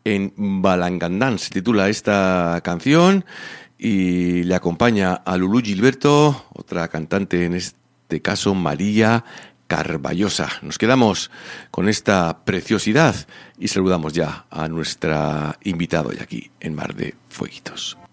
en Balangandán. Se titula esta canción y le acompaña a Lulú Gilberto, otra cantante, en este caso María Carballosa. Nos quedamos con esta preciosidad y saludamos ya a nuestra invitada hoy aquí en Mar de Fueguitos.